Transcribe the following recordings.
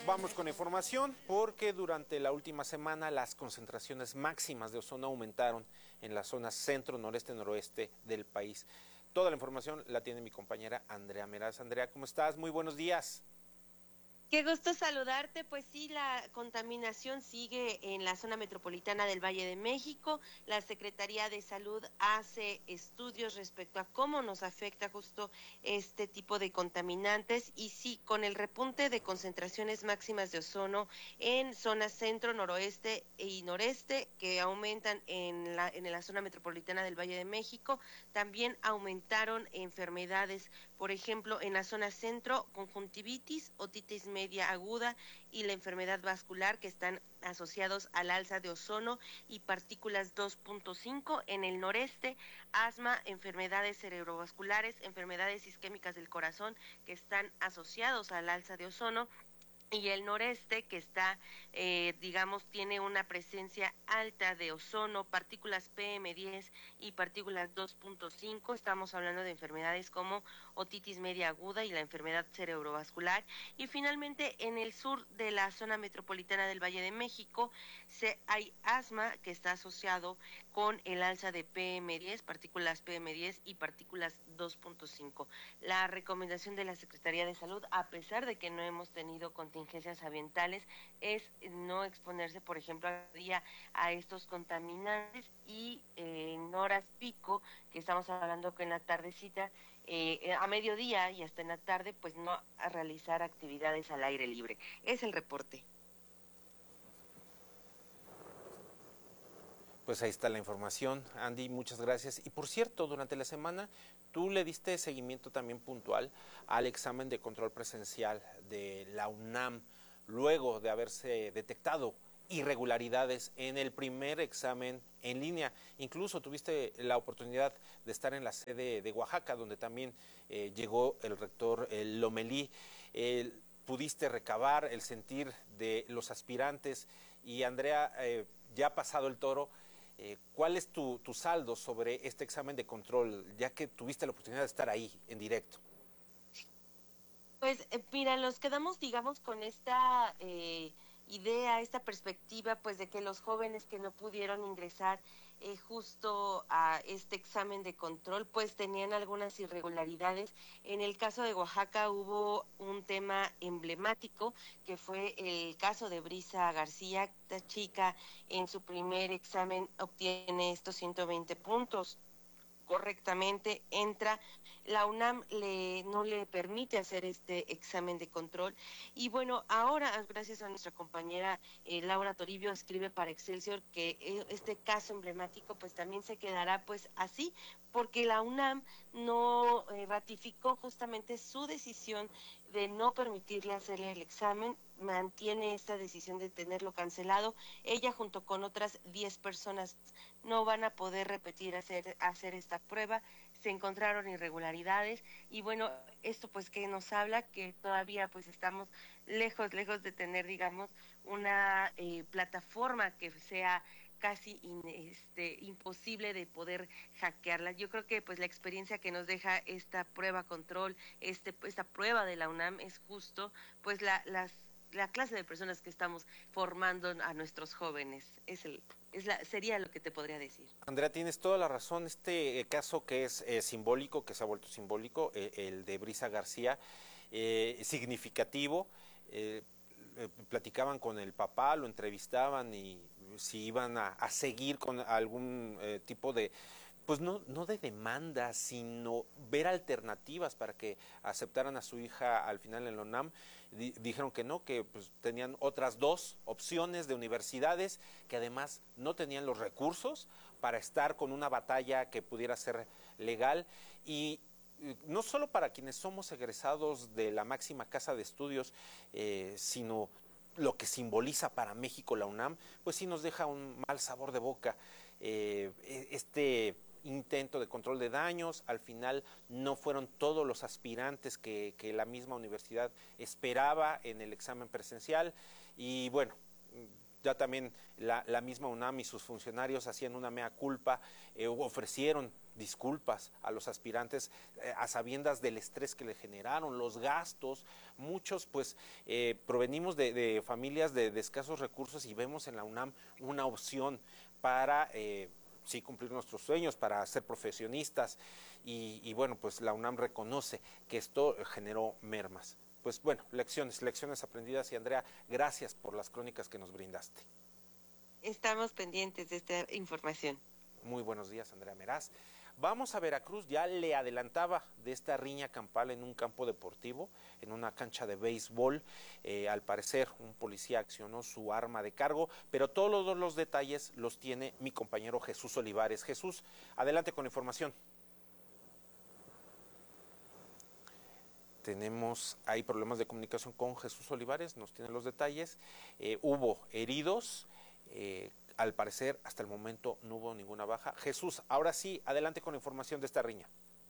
Vamos con la información porque durante la última semana las concentraciones máximas de ozono aumentaron en las zonas centro, noreste, noroeste del país. Toda la información la tiene mi compañera Andrea Meraz. Andrea, ¿cómo estás? Muy buenos días. Qué gusto saludarte. Pues sí, la contaminación sigue en la zona metropolitana del Valle de México. La Secretaría de Salud hace estudios respecto a cómo nos afecta justo este tipo de contaminantes y sí, con el repunte de concentraciones máximas de ozono en zonas centro, noroeste y noreste que aumentan en la zona metropolitana del Valle de México, también aumentaron enfermedades, por ejemplo, en la zona centro, conjuntivitis, otitis media aguda y la enfermedad vascular, que están asociados al alza de ozono y partículas 2.5. En el noreste, asma, enfermedades cerebrovasculares, enfermedades isquémicas del corazón, que están asociados al alza de ozono. Y el noreste, que está, tiene una presencia alta de ozono, partículas PM10 y partículas 2.5. Estamos hablando de enfermedades como otitis media aguda y la enfermedad cerebrovascular. Y finalmente, en el sur de la zona metropolitana del Valle de México, hay asma, que está asociado con el alza de PM10, partículas PM10 y partículas 2.5. La recomendación de la Secretaría de Salud, a pesar de que no hemos tenido contingencias ambientales, es no exponerse, por ejemplo, a estos contaminantes y en horas pico, que estamos hablando que en la tardecita, a mediodía y hasta en la tarde, pues no a realizar actividades al aire libre. Es el reporte. Pues ahí está la información, Andy, muchas gracias. Y por cierto, durante la semana tú le diste seguimiento también puntual al examen de control presencial de la UNAM, luego de haberse detectado irregularidades en el primer examen en línea. Incluso tuviste la oportunidad de estar en la sede de Oaxaca, donde también llegó el rector Lomelí. Pudiste recabar el sentir de los aspirantes y Andrea, ya ha pasado el toro. ¿Cuál es tu saldo sobre este examen de control, ya que tuviste la oportunidad de estar ahí en directo? Pues mira, nos quedamos, digamos, con esta idea, esta perspectiva, pues de que los jóvenes que no pudieron ingresar justo a este examen de control, pues tenían algunas irregularidades. En el caso de Oaxaca hubo un tema emblemático, que fue el caso de Brisa García. Esta chica en su primer examen obtiene estos 120 puntos correctamente, entra, la UNAM no le permite hacer este examen de control y bueno, ahora gracias a nuestra compañera Laura Toribio escribe para Excelsior que este caso emblemático pues también se quedará pues así, porque la UNAM no ratificó justamente su decisión de no permitirle hacerle el examen, mantiene esta decisión de tenerlo cancelado. Ella junto con otras 10 personas no van a poder repetir hacer esta prueba. Se encontraron irregularidades y bueno, esto pues que nos habla que todavía pues estamos lejos de tener, digamos, una plataforma que sea casi imposible de poder hackearla. Yo creo que pues la experiencia que nos deja esta prueba control, esta prueba de la UNAM es justo pues la clase de personas que estamos formando a nuestros jóvenes. Sería lo que te podría decir. Andrea, tienes toda la razón. Este caso que es simbólico, que se ha vuelto simbólico, el de Brisa García, significativo. Platicaban con el papá, lo entrevistaban y si iban a seguir con algún tipo de, pues no de demanda, sino ver alternativas para que aceptaran a su hija al final en la UNAM. Dijeron que no, que pues tenían otras dos opciones de universidades que además no tenían los recursos para estar con una batalla que pudiera ser legal y no solo para quienes somos egresados de la máxima casa de estudios, sino lo que simboliza para México la UNAM, pues sí nos deja un mal sabor de boca. Este intento de control de daños, al final no fueron todos los aspirantes que la misma universidad esperaba en el examen presencial y bueno, ya también la misma UNAM y sus funcionarios hacían una mea culpa, ofrecieron disculpas a los aspirantes a sabiendas del estrés que le generaron, los gastos. Muchos pues provenimos de familias de escasos recursos y vemos en la UNAM una opción para sí cumplir nuestros sueños, para ser profesionistas y bueno, pues la UNAM reconoce que esto generó mermas. Pues bueno, lecciones aprendidas y Andrea, gracias por las crónicas que nos brindaste. Estamos pendientes de esta información. Muy buenos días, Andrea Meraz. Vamos a Veracruz, ya le adelantaba de esta riña campal en un campo deportivo, en una cancha de béisbol. Al parecer, un policía accionó su arma de cargo, pero todos los detalles los tiene mi compañero Jesús Olivares. Jesús, adelante con la información. Hay problemas de comunicación con Jesús Olivares, nos tiene los detalles. Hubo heridos, al parecer hasta el momento no hubo ninguna baja. Jesús, ahora sí, adelante con la información de esta riña.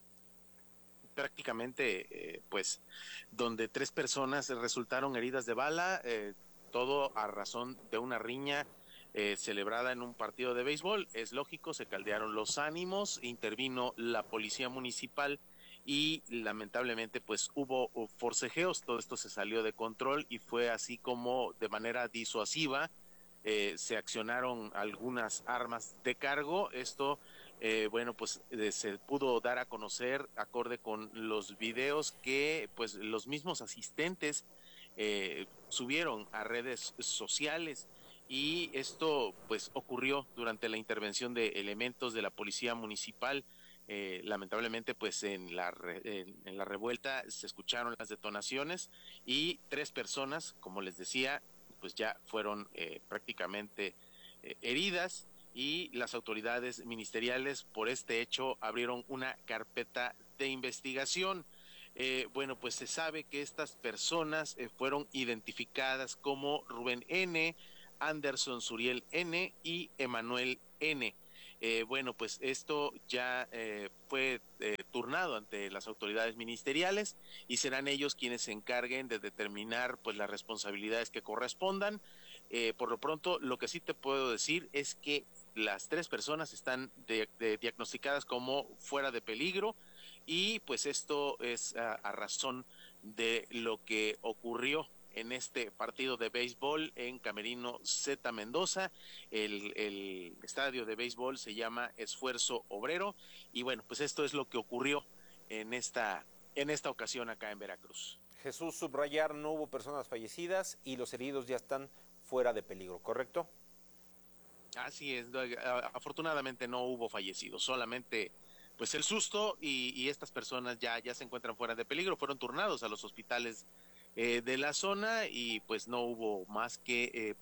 Prácticamente, pues, donde 3 personas resultaron heridas de bala, todo a razón de una riña celebrada en un partido de béisbol. Es lógico, se caldearon los ánimos, intervino la policía municipal y lamentablemente pues hubo forcejeos, todo esto se salió de control y fue así como de manera disuasiva se accionaron algunas armas de cargo. Esto bueno, pues se pudo dar a conocer acorde con los videos que pues los mismos asistentes subieron a redes sociales. Y esto pues ocurrió durante la intervención de elementos de la policía municipal. Lamentablemente pues en la revuelta se escucharon las detonaciones y 3 personas, como les decía, pues ya fueron prácticamente heridas, y las autoridades ministeriales por este hecho abrieron una carpeta de investigación. Bueno, pues se sabe que estas personas fueron identificadas como Rubén N., Anderson Suriel N. y Emanuel N. Bueno, pues esto ya fue turnado ante las autoridades ministeriales y serán ellos quienes se encarguen de determinar pues las responsabilidades que correspondan. Por lo pronto, lo que sí te puedo decir es que las 3 personas están diagnosticadas como fuera de peligro, y pues esto es a razón de lo que ocurrió en este partido de béisbol en Camerino Z Mendoza. El estadio de béisbol se llama Esfuerzo Obrero, y bueno, pues esto es lo que ocurrió en esta ocasión acá en Veracruz. Jesús, subrayar, no hubo personas fallecidas y los heridos ya están fuera de peligro, ¿correcto? Así es, afortunadamente no hubo fallecidos, solamente pues el susto, y estas personas ya se encuentran fuera de peligro, fueron turnados a los hospitales de la zona, y pues no hubo más que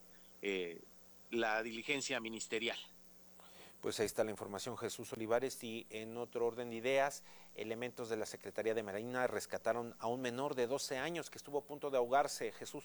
la diligencia ministerial. Pues ahí está la información, Jesús Olivares. Y en otro orden de ideas, elementos de la Secretaría de Marina rescataron a un menor de 12 años que estuvo a punto de ahogarse. Jesús.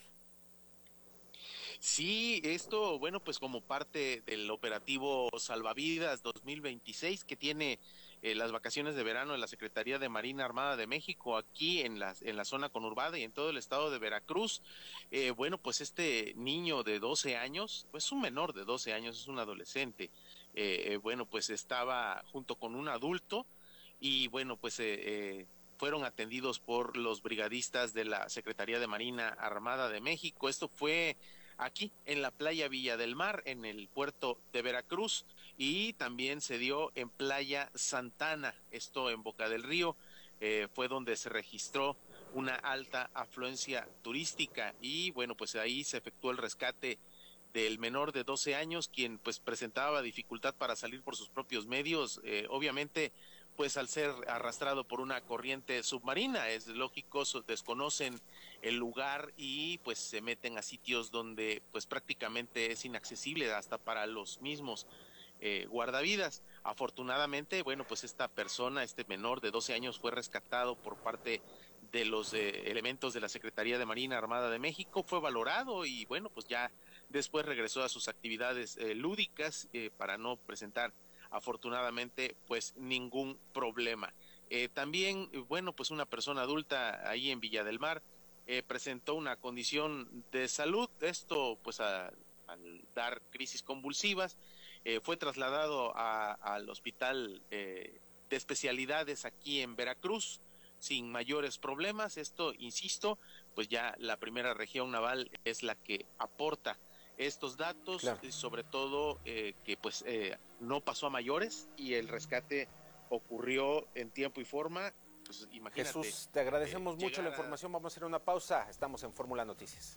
Sí, esto, bueno, pues como parte del operativo Salvavidas 2026 que tiene las vacaciones de verano de la Secretaría de Marina Armada de México aquí en la zona conurbada y en todo el estado de Veracruz. Bueno, pues este niño de 12 años, pues un menor de 12 años, es un adolescente, bueno, pues estaba junto con un adulto, y bueno, pues fueron atendidos por los brigadistas de la Secretaría de Marina Armada de México. Esto fue aquí en la playa Villa del Mar, en el puerto de Veracruz, y también se dio en Playa Santana, esto en Boca del Río. Fue donde se registró una alta afluencia turística, y bueno, pues ahí se efectuó el rescate del menor de 12 años, quien pues presentaba dificultad para salir por sus propios medios, obviamente pues al ser arrastrado por una corriente submarina. Es lógico, desconocen el lugar y pues se meten a sitios donde pues prácticamente es inaccesible hasta para los mismos guardavidas. Afortunadamente, bueno, pues esta persona, este menor de 12 años, fue rescatado por parte de los elementos de la Secretaría de Marina Armada de México, fue valorado y bueno, pues ya después regresó a sus actividades lúdicas para no presentar afortunadamente pues ningún problema. También, bueno, pues una persona adulta ahí en Villa del Mar presentó una condición de salud, esto pues al dar crisis convulsivas. Fue trasladado al hospital de especialidades aquí en Veracruz sin mayores problemas. Esto, insisto, pues ya la primera región naval es la que aporta estos datos, claro. Sobre todo que pues no pasó a mayores y el rescate ocurrió en tiempo y forma. Pues imagínate. Jesús, te agradecemos mucho la información. Vamos a hacer una pausa. Estamos en Fórmula Noticias.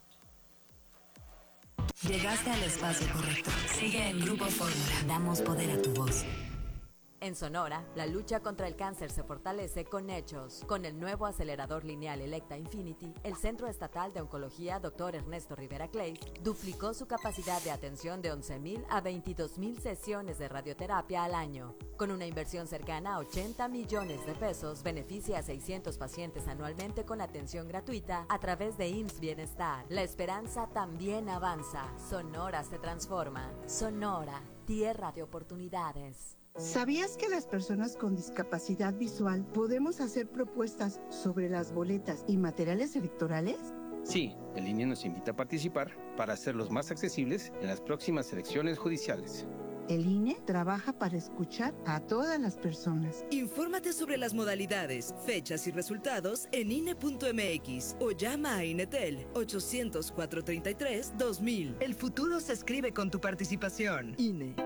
Llegaste al espacio correcto. Sigue en Grupo Fórmula. Damos poder a tu voz. En Sonora, la lucha contra el cáncer se fortalece con hechos. Con el nuevo acelerador lineal Electa Infinity, el Centro Estatal de Oncología Dr. Ernesto Rivera Clays duplicó su capacidad de atención de 11,000 a 22,000 sesiones de radioterapia al año. Con una inversión cercana a 80 millones de pesos, beneficia a 600 pacientes anualmente con atención gratuita a través de IMSS Bienestar. La esperanza también avanza. Sonora se transforma. Sonora, tierra de oportunidades. ¿Sabías que las personas con discapacidad visual podemos hacer propuestas sobre las boletas y materiales electorales? Sí, el INE nos invita a participar para hacerlos más accesibles en las próximas elecciones judiciales. El INE trabaja para escuchar a todas las personas. Infórmate sobre las modalidades, fechas y resultados en INE.mx o llama a INETEL 800-433-2000. El futuro se escribe con tu participación. INE.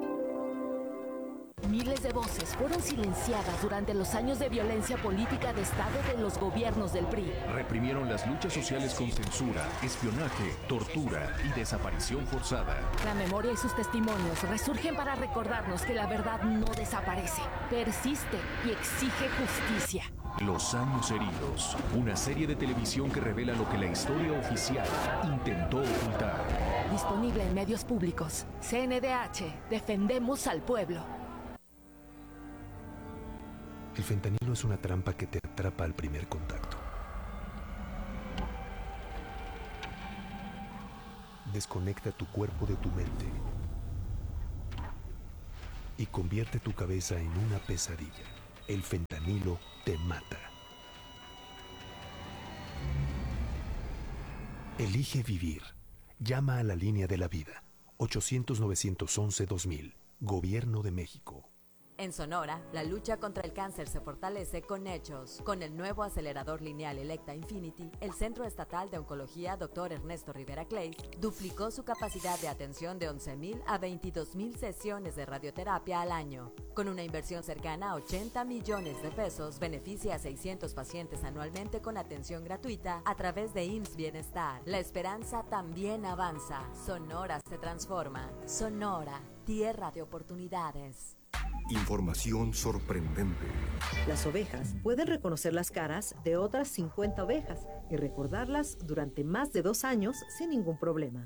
Miles de voces fueron silenciadas durante los años de violencia política de Estado de los gobiernos del PRI. Reprimieron las luchas sociales con censura, espionaje, tortura y desaparición forzada. La memoria y sus testimonios resurgen para recordarnos que la verdad no desaparece, persiste y exige justicia. Los años heridos, una serie de televisión que revela lo que la historia oficial intentó ocultar. Disponible en medios públicos. CNDH, defendemos al pueblo. El fentanilo es una trampa que te atrapa al primer contacto. Desconecta tu cuerpo de tu mente y convierte tu cabeza en una pesadilla. El fentanilo te mata. Elige vivir. Llama a la línea de la vida. 800-911-2000. Gobierno de México. En Sonora, la lucha contra el cáncer se fortalece con hechos. Con el nuevo acelerador lineal Electa Infinity, el Centro Estatal de Oncología Dr. Ernesto Rivera Clays duplicó su capacidad de atención de 11,000 a 22,000 sesiones de radioterapia al año. Con una inversión cercana a 80 millones de pesos, beneficia a 600 pacientes anualmente con atención gratuita a través de IMSS Bienestar. La esperanza también avanza. Sonora se transforma. Sonora, tierra de oportunidades. Información sorprendente. Las ovejas pueden reconocer las caras de otras 50 ovejas y recordarlas durante más de 2 años sin ningún problema.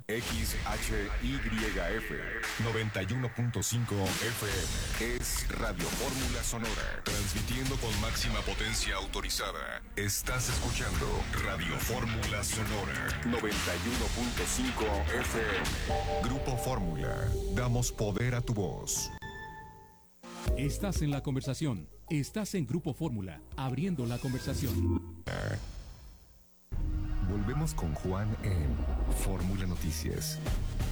XHYF 91.5 FM es Radio Fórmula Sonora, transmitiendo con máxima potencia autorizada. Estás escuchando Radio Fórmula Sonora 91.5 FM. Grupo Fórmula, damos poder a tu voz. Estás en la conversación. Estás en Grupo Fórmula, abriendo la conversación. Volvemos con Juan en Fórmula Noticias.